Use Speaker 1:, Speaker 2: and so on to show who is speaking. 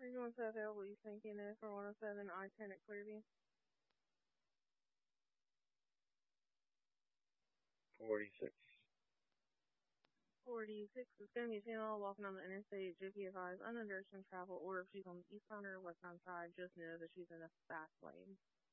Speaker 1: Are you going to available you thinking is for 107 I-10 at Clearview?
Speaker 2: 46.
Speaker 1: 46 is going to be female walking on the interstate. Jackie advised unadulterated travel, or if she's on the eastbound or westbound side, just know that she's in a fast lane.